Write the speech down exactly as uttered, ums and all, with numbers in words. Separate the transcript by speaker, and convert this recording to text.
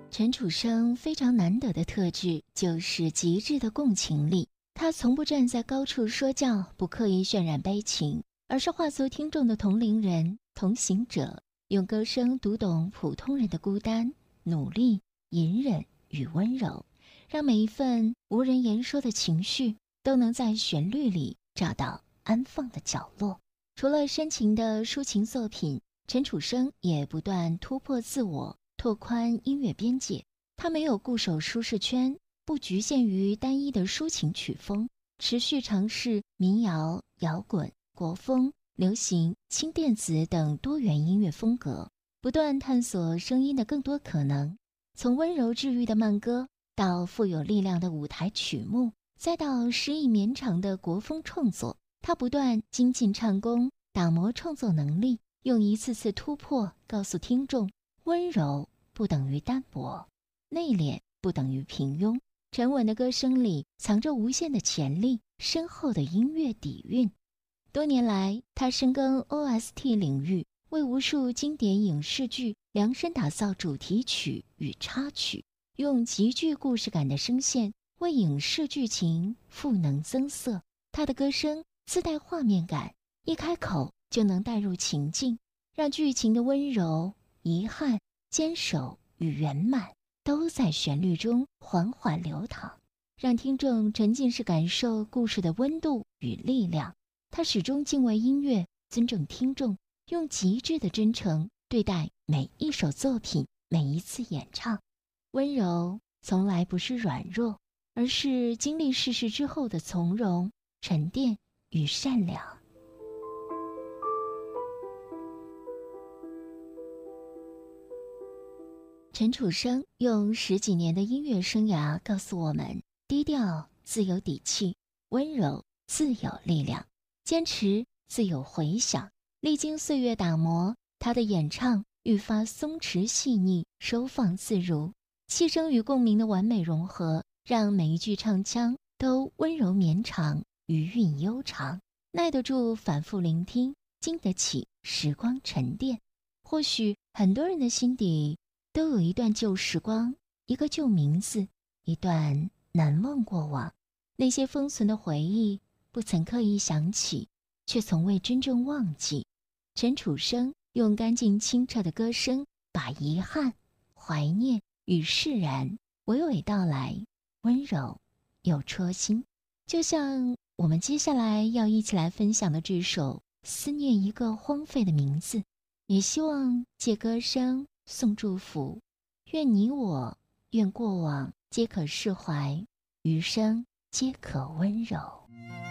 Speaker 1: 陈楚生非常难得的特质就是极致的共情力，他从不站在高处说教，不刻意渲染悲情，而是化作听众的同龄人、同行者，用歌声读懂普通人的孤单、努力、隐忍与温柔，让每一份无人言说的情绪都能在旋律里找到安放的角落。除了深情的抒情作品，陈楚生也不断突破自我，拓宽音乐边界。他没有固守舒适圈，不局限于单一的抒情曲风，持续尝试民谣、摇滚、国风、流行、轻电子等多元音乐风格，不断探索声音的更多可能。从温柔治愈的慢歌，到富有力量的舞台曲目，再到诗意绵长的国风创作，他不断精进唱功，打磨创作能力，用一次次突破告诉听众，温柔不等于单薄，内敛不等于平庸。沉稳的歌声里藏着无限的潜力，深厚的音乐底蕴。多年来，他深耕 O S T 领域，为无数经典影视剧量身打造主题曲与插曲，用极具故事感的声线为影视剧情赋能增色。他的歌声自带画面感，一开口就能带入情境，让剧情的温柔、遗憾、坚守与圆满都在旋律中缓缓流淌，让听众沉浸式感受故事的温度与力量。他始终敬畏音乐，尊重听众，用极致的真诚对待每一首作品，每一次演唱。温柔从来不是软弱，而是经历世事之后的从容、沉淀与善良。陈楚生用十几年的音乐生涯告诉我们，低调自有底气，温柔自有力量，坚持自有回响。历经岁月打磨，他的演唱愈发松弛细腻，收放自如，气声与共鸣的完美融合，让每一句唱腔都温柔绵长，余韵悠长，耐得住反复聆听，经得起时光沉淀。或许很多人的心底都有一段旧时光，一个旧名字，一段难忘过往。那些封存的回忆，不曾刻意想起，却从未真正忘记。陈楚生用干净清澈的歌声，把遗憾、怀念与释然娓娓道来，温柔又戳心。就像我们接下来要一起来分享的这首《思念一个荒废的名字》，也希望借歌声送祝福，愿你我，愿过往皆可释怀，余生皆可温柔。